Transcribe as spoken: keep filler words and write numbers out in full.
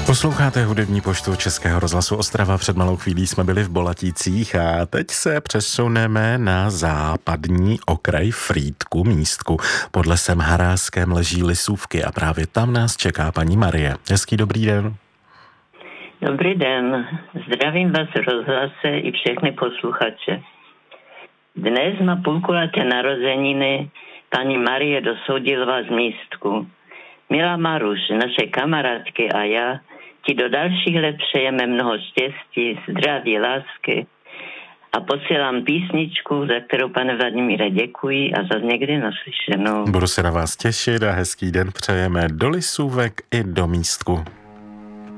Posloucháte hudební poštu Českého rozhlasu Ostrava. Před malou chvílí jsme byli v Bolaticích a teď se přesuneme na západní okraj Frýdku, místku. Pod lesem Haráském leží Lisůvky a právě tam nás čeká paní Marie. Hezký dobrý den. Dobrý den, zdravím vás v rozhlase i všechny posluchače. Dnes má půlkulaté narozeniny paní Marie Dosoudilová z Místku. Milá Maruš, naše kamarádky a já ti do dalších let přejeme mnoho štěstí, zdraví, lásky a posílám písničku, za kterou, pane Vladimíre, děkuji a za někdy naslyšenou. Budu se na vás těšit a hezký den přejeme do Lisůvek i do Místku.